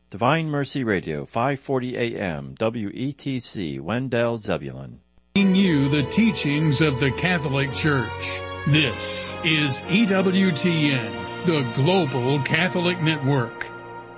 Divine Mercy Radio, 540 AM, WETC, Wendell, Zebulon. You the teachings of the Catholic Church. This is EWTN, the Global Catholic Network.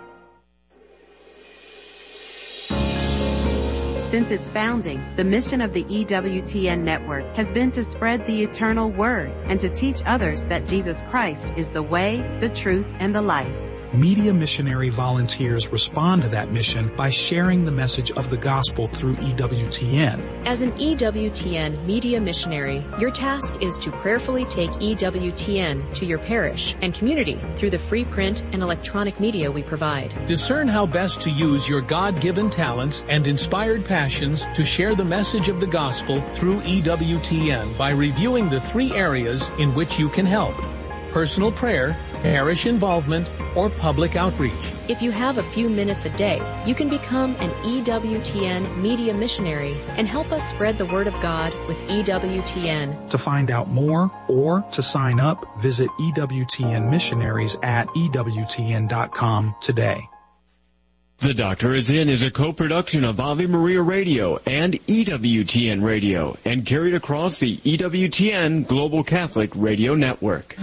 Since its founding, the mission of the EWTN network has been to spread the eternal word and to teach others that Jesus Christ is the way, the truth, and the life. Media missionary volunteers respond to that mission by sharing the message of the gospel through EWTN. As an EWTN media missionary, your task is to prayerfully take EWTN to your parish and community through the free print and electronic media we provide. Discern how best to use your God-given talents and inspired passions to share the message of the gospel through EWTN by reviewing the 3 areas in which you can help: personal prayer, parish involvement, or public outreach. If you have a few minutes a day, you can become an EWTN media missionary and help us spread the word of God with EWTN. To find out more or to sign up, visit EWTN Missionaries at EWTN.com today. The Doctor is In is a co-production of Ave Maria Radio and EWTN Radio and carried across the EWTN Global Catholic Radio Network.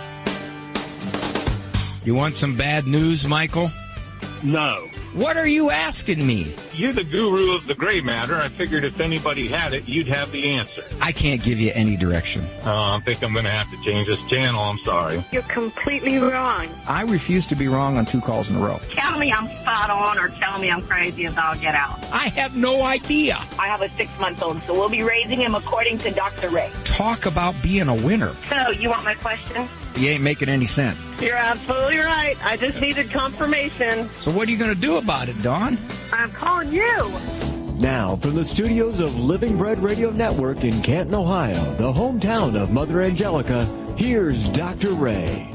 You want some bad news, Michael? No. What are you asking me? You're the guru of the gray matter. I figured if anybody had it, you'd have the answer. I can't give you any direction. I think I'm going to have to change this channel. I'm sorry. You're completely wrong. I refuse to be wrong on 2 calls in a row. Tell me I'm spot on or tell me I'm crazy and I'll get out. I have no idea. I have a 6-month-old, so we'll be raising him according to Dr. Ray. Talk about being a winner. So, you want my question? You ain't making any sense. You're absolutely right. I just needed confirmation. So what are you going to do about it, Dawn? I'm calling you. Now, from the studios of Living Bread Radio Network in Canton, Ohio, the hometown of Mother Angelica, here's Dr. Ray.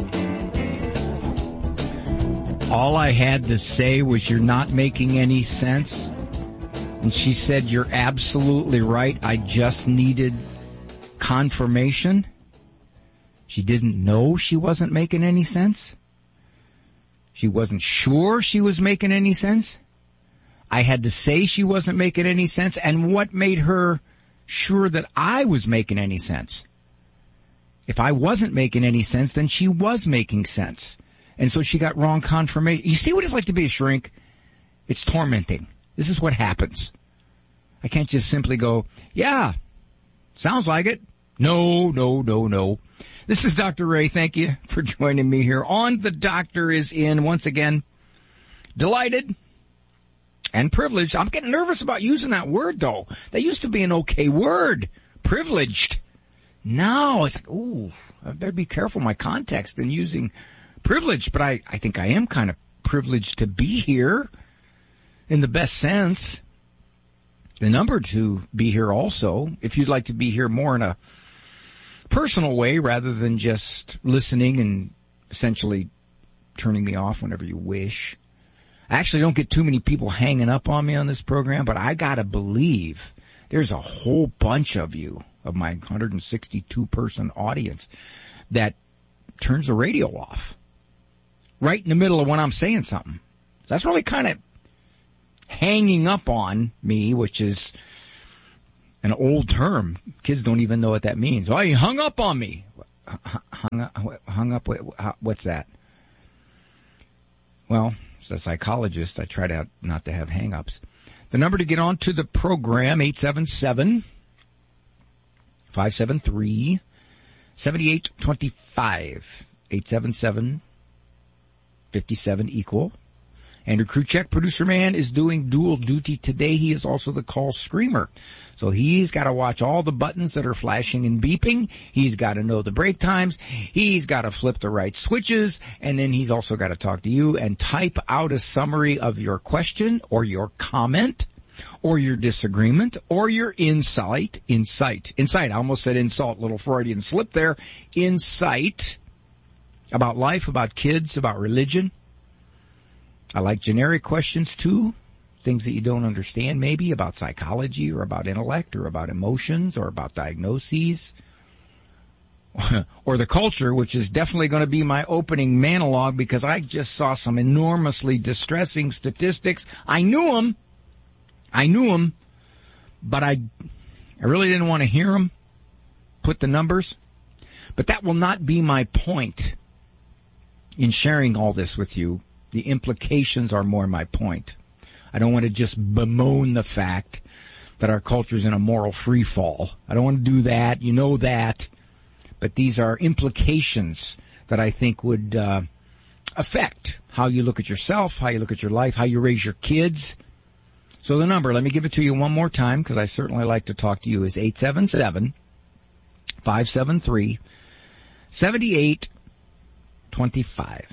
All I had to say was you're not making any sense. And she said, you're absolutely right. I just needed confirmation. She didn't know she wasn't making any sense. She wasn't sure she was making any sense. I had to say she wasn't making any sense. And what made her sure that I was making any sense? If I wasn't making any sense, then she was making sense. And so she got wrong confirmation. You see what it's like to be a shrink? It's tormenting. This is what happens. I can't just simply go, yeah, sounds like it. No. This is Dr. Ray. Thank you for joining me here on The Doctor is In. Once again, delighted and privileged. I'm getting nervous about using that word, though. That used to be an okay word. Privileged. Now it's like, ooh, I better be careful my context in using privileged. But I think I am kind of privileged to be here in the best sense. The number to be here also, if you'd like to be here more in a personal way rather than just listening and essentially turning me off whenever you wish. I actually don't get too many people hanging up on me on this program, but I gotta believe there's a whole bunch of you, of my 162-person audience, that turns the radio off right in the middle of when I'm saying something. So that's really kind of hanging up on me, which is an old term. Kids don't even know what that means. Oh, you hung up on me. Hung up. What's that? Well, as a psychologist, I try to not to have hang-ups. The number to get on to the program, 877-573-7825. 877-57-equal. Andrew Kruchek, producer man, is doing dual duty today. He is also the call screamer. So he's got to watch all the buttons that are flashing and beeping. He's got to know the break times. He's got to flip the right switches. And then he's also got to talk to you and type out a summary of your question or your comment or your disagreement or your insight. I almost said insult, little Freudian slip there. Insight about life, about kids, about religion. I like generic questions, too, things that you don't understand, maybe, about psychology or about intellect or about emotions or about diagnoses. or the culture, which is definitely going to be my opening monologue because I just saw some enormously distressing statistics. I knew them, but I really didn't want to hear them, put the numbers. But that will not be my point in sharing all this with you. The implications are more my point. I don't want to just bemoan the fact that our culture is in a moral free fall. I don't want to do that. You know that. But these are implications that I think would affect how you look at yourself, how you look at your life, how you raise your kids. So the number, let me give it to you one more time because I certainly like to talk to you, is 877-573-7825.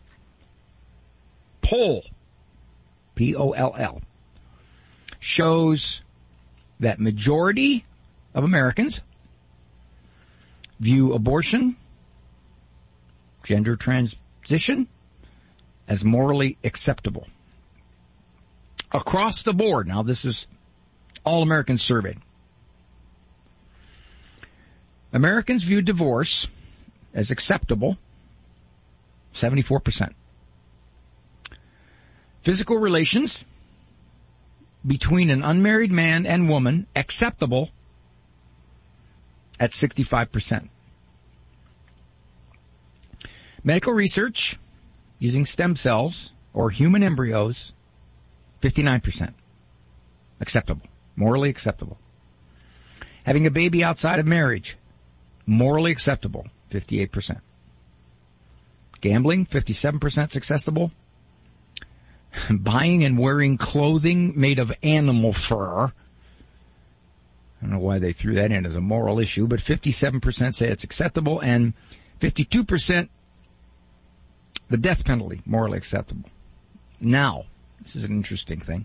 Poll, P-O-L-L, shows that majority of Americans view abortion, gender transition, as morally acceptable. Across the board. Now, this is all Americans surveyed. Americans view divorce as acceptable, 74%. Physical relations between an unmarried man and woman, acceptable, at 65%. Medical research using stem cells or human embryos, 59%. Acceptable. Morally acceptable. Having a baby outside of marriage, morally acceptable, 58%. Gambling, 57% acceptable. Buying and wearing clothing made of animal fur, I don't know why they threw that in as a moral issue, but 57% say it's acceptable, and 52% the death penalty, morally acceptable. Now, this is an interesting thing.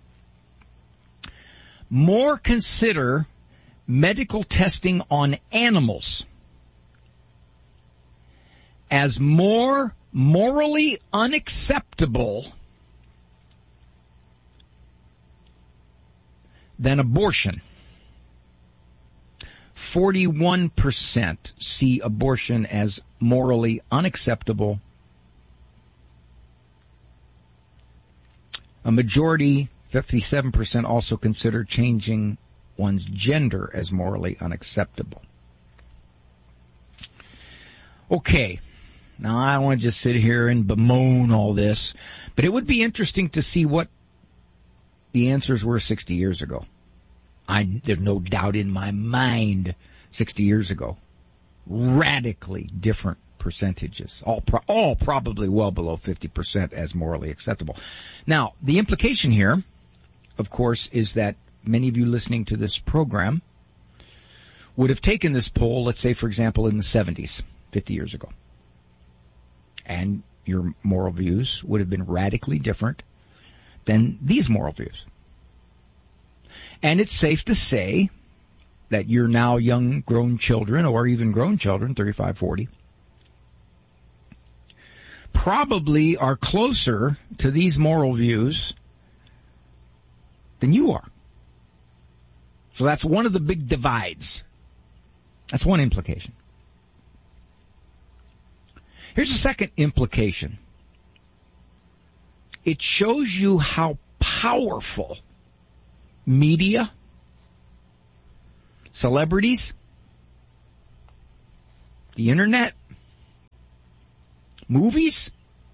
More consider medical testing on animals as more morally unacceptable than abortion. 41% see abortion as morally unacceptable. A majority, 57%, also consider changing one's gender as morally unacceptable. Okay, now I don't want to just sit here and bemoan all this, but it would be interesting to see what the answers were 60 years ago. There's no doubt in my mind 60 years ago. Radically different percentages. All probably well below 50% as morally acceptable. Now, the implication here, of course, is that many of you listening to this program would have taken this poll, let's say, for example, in the 70s, 50 years ago. And your moral views would have been radically different than these moral views. And it's safe to say that you're now young, grown children, or even grown children, 35, 40, probably are closer to these moral views than you are. So that's one of the big divides. That's one implication. Here's a second implication. It shows you how powerful media, celebrities, the internet, movies,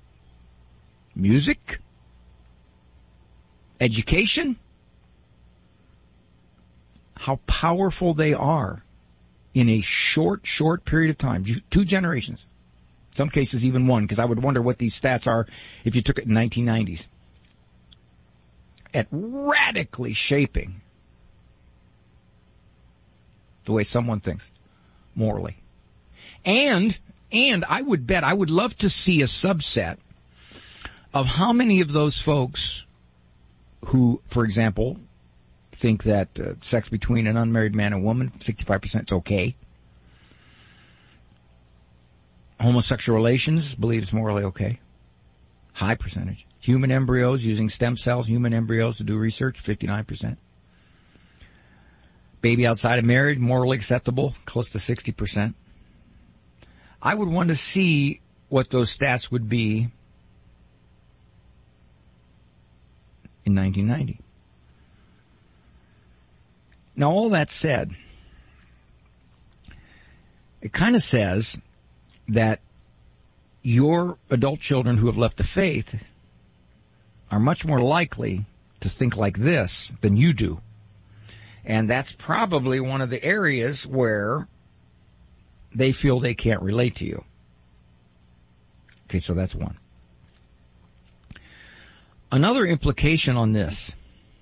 music, education, how powerful they are in a short period of time. 2 generations. In some cases even 1, because I would wonder what these stats are if you took it in 1990s. At radically shaping the way someone thinks morally. And I would bet, I would love to see a subset of how many of those folks who, for example, think that sex between an unmarried man and woman, 65% is okay. Homosexual relations, believes morally okay. High percentage. Human embryos, using stem cells, human embryos to do research, 59%. Baby outside of marriage, morally acceptable, close to 60%. I would want to see what those stats would be in 1990. Now, all that said, it kind of says that your adult children who have left the faith are much more likely to think like this than you do. And that's probably one of the areas where they feel they can't relate to you. Okay, so that's one. Another implication on this.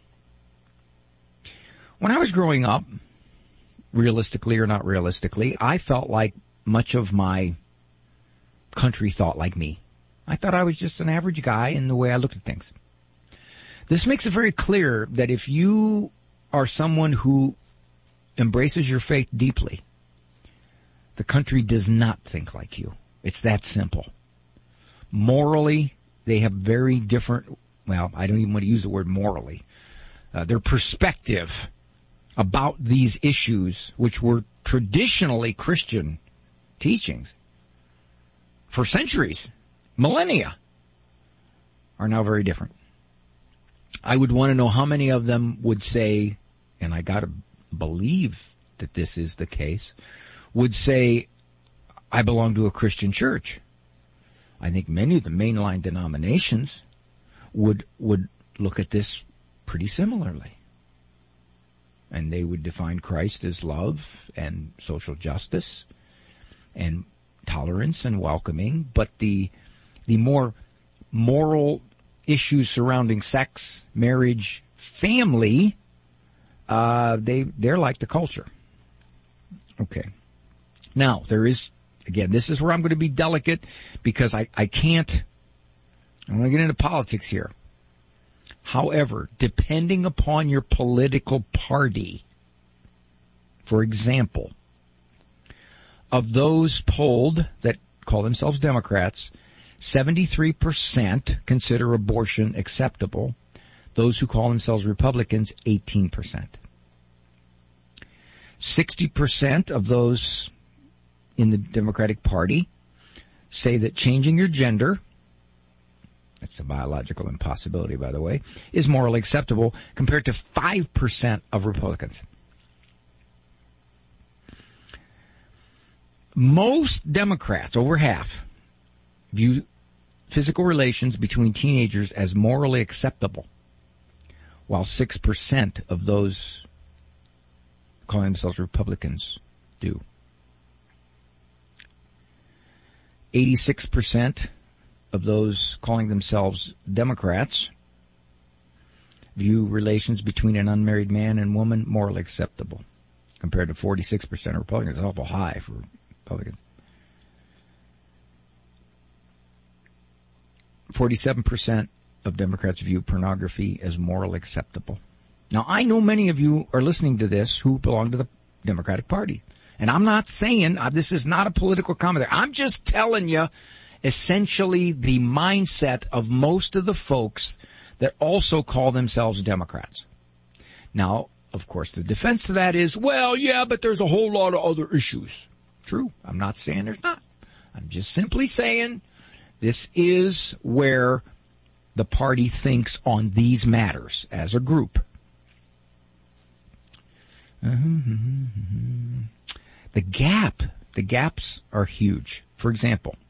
When I was growing up, realistically or not realistically, I felt like much of my country thought like me. I thought I was just an average guy in the way I looked at things. This makes it very clear that if you are someone who embraces your faith deeply, the country does not think like you. It's that simple. Morally, they have very different, well, I don't even want to use the word morally. Their perspective about these issues, which were traditionally Christian teachings for centuries, millennia, are now very different. I would want to know how many of them would say, and I got to believe that this is the case, would say, I belong to a Christian church. I think many of the mainline denominations would look at this pretty similarly. And they would define Christ as love and social justice and tolerance and welcoming, but the more moral issues surrounding sex, marriage, family, they're like the culture. Okay. Now, there is, again, this is where I'm going to be delicate because I can't, I don't want to get into politics here. However, depending upon your political party, for example, of those polled that call themselves Democrats, 73% consider abortion acceptable. Those who call themselves Republicans, 18%. 60% of those in the Democratic Party say that changing your gender, that's a biological impossibility, by the way, is morally acceptable, compared to 5% of Republicans. Most Democrats, over half, view physical relations between teenagers as morally acceptable, while 6% of those calling themselves Republicans do. 86% of those calling themselves Democrats view relations between an unmarried man and woman morally acceptable, compared to 46% of Republicans. It's awful high for Republicans. 47% of Democrats view pornography as morally acceptable. Now, I know many of you are listening to this who belong to the Democratic Party. And I'm not saying, this is not a political commentary. I'm just telling you essentially the mindset of most of the folks that also call themselves Democrats. Now, of course, the defense to that is, well, yeah, but there's a whole lot of other issues. True. I'm not saying there's not. I'm just simply saying this is where the party thinks on these matters as a group. The gaps are huge. For example,